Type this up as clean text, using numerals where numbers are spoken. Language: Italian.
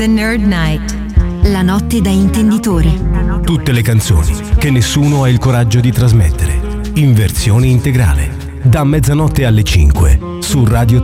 The Nerd Night. La notte da intenditore. Tutte le canzoni che nessuno ha il coraggio di trasmettere. In versione integrale. Da mezzanotte alle 5 su Radio